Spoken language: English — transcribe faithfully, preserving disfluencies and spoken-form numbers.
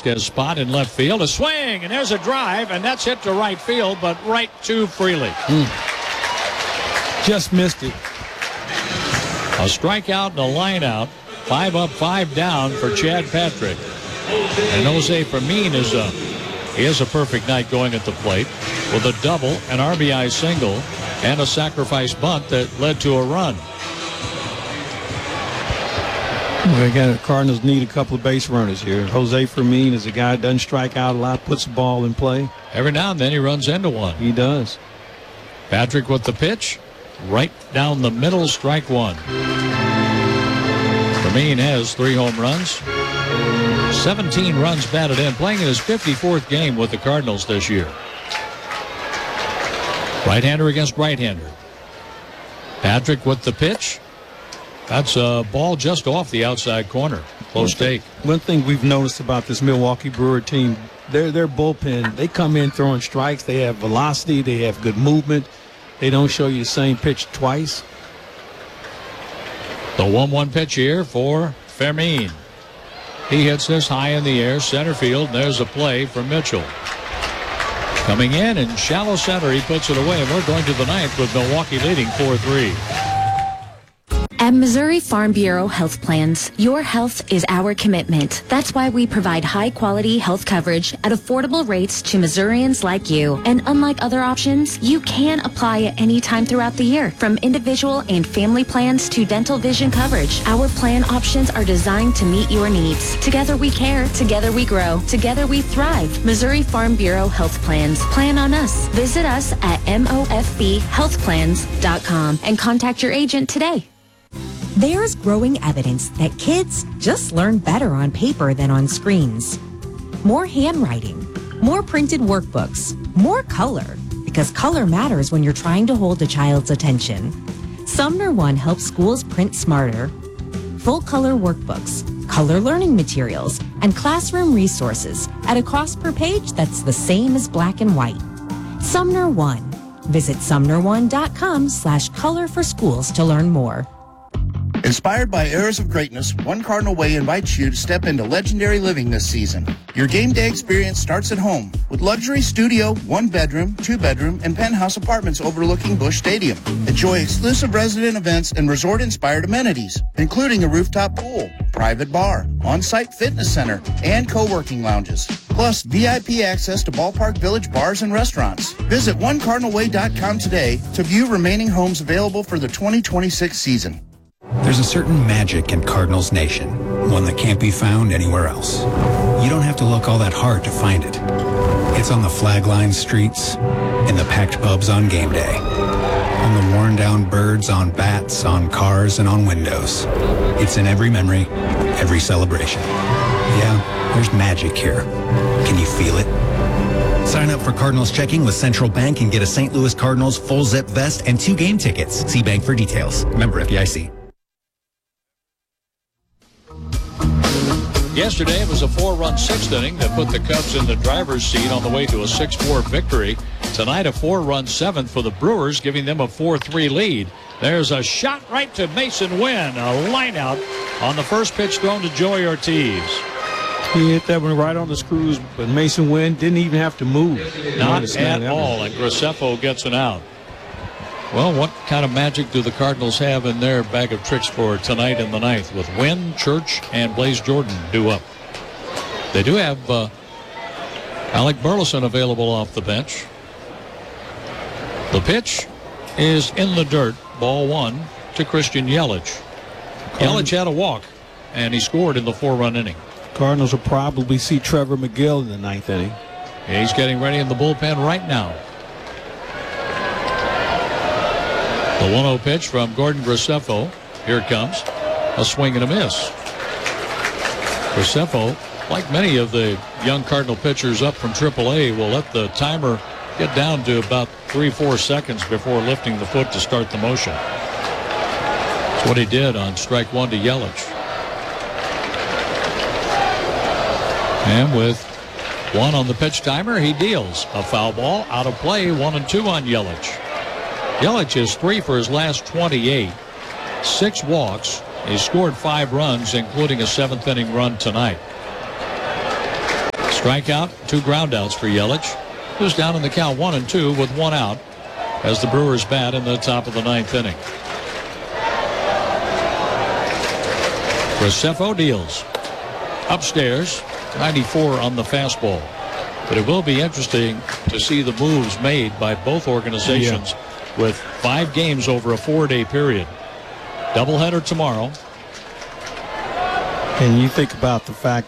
Vasquez spot in left field. A swing, and there's a drive, and that's hit to right field, but right to Freely. Mm. Just missed it. A strikeout and a line out. Five up, five down for Chad Patrick. And Jose Fermin is a, he has a perfect night going at the plate with a double, an R B I single, and a sacrifice bunt that led to a run. Well, again, the Cardinals need a couple of base runners here. Jose Fermin is a guy that doesn't strike out a lot, puts the ball in play. Every now and then he runs into one. He does. Patrick with the pitch. Right down the middle, strike one. Fermin has three home runs. seventeen runs batted in, playing in his fifty-fourth game with the Cardinals this year. Right-hander against right-hander. Patrick with the pitch. That's a ball just off the outside corner. Close take. One thing we've noticed about this Milwaukee Brewer team, their their bullpen, they come in throwing strikes. They have velocity. They have good movement. They don't show you the same pitch twice. The one one pitch here for Fermin. He hits this high in the air, center field, and there's a play for Mitchell. Coming in in shallow center, he puts it away, and we're going to the ninth with Milwaukee leading four three. At Missouri Farm Bureau Health Plans, your health is our commitment. That's why we provide high-quality health coverage at affordable rates to Missourians like you. And unlike other options, you can apply at any time throughout the year. From individual and family plans to dental vision coverage, our plan options are designed to meet your needs. Together we care, together we grow, together we thrive. Missouri Farm Bureau Health Plans. Plan on us. Visit us at M O F B health plans dot com and contact your agent today. There's growing evidence that kids just learn better on paper than on screens. More handwriting, more printed workbooks, more color, because color matters when you're trying to hold a child's attention. Sumner One helps schools print smarter. Full color workbooks, color learning materials, and classroom resources at a cost per page that's the same as black and white. Sumner One. Visit sumner one dot com slash color for schools to learn more. Inspired by eras of greatness, One Cardinal Way invites you to step into legendary living this season. Your game day experience starts at home with luxury studio, one-bedroom, two-bedroom, and penthouse apartments overlooking Busch Stadium. Enjoy exclusive resident events and resort-inspired amenities, including a rooftop pool, private bar, on-site fitness center, and co-working lounges. Plus, V I P access to Ballpark Village bars and restaurants. Visit one cardinal way dot com today to view remaining homes available for the twenty twenty-six season. There's a certain magic in Cardinals Nation, one that can't be found anywhere else. You don't have to look all that hard to find it. It's on the flag-lined streets, in the packed pubs on game day, on the worn-down birds on bats, on cars, and on windows. It's in every memory, every celebration. Yeah, there's magic here. Can you feel it? Sign up for Cardinals checking with Central Bank and get a Saint Louis Cardinals full zip vest and two game tickets. See Bank for details. Member F D I C. Yesterday, it was a four-run sixth inning that put the Cubs in the driver's seat on the way to a six four victory. Tonight, a four-run seventh for the Brewers, giving them a four three lead. There's a shot right to Mason Wynn, a line out on the first pitch thrown to Joey Ortiz. He hit that one right on the screws, but Mason Wynn didn't even have to move. Not at all, and Graceffo gets an out. Well, what kind of magic do the Cardinals have in their bag of tricks for tonight in the ninth with Wynn, Church, and Blaze Jordan due up? They do have uh, Alec Burleson available off the bench. The pitch is in the dirt, ball one to Christian Yelich. Yelich had a walk, and he scored in the four-run inning. Cardinals will probably see Trevor McGill in the ninth inning. He's getting ready in the bullpen right now. The one oh pitch from Gordon Graceffo. Here it comes. A swing and a miss. Graceffo, like many of the young Cardinal pitchers up from triple A, will let the timer get down to about three, four seconds before lifting the foot to start the motion. That's what he did on strike one to Yelich. And with one on the pitch timer, he deals a foul ball out of play, one and two on Yelich. Yelich is three for his last twenty-eight, six walks. He scored five runs, including a seventh inning run tonight. Strikeout, two groundouts for Yelich, who's down in the count one and two with one out as the Brewers bat in the top of the ninth inning. Graceffo deals upstairs, ninety-four on the fastball. But it will be interesting to see the moves made by both organizations yeah. with five games over a four-day period. Doubleheader tomorrow. And you think about the fact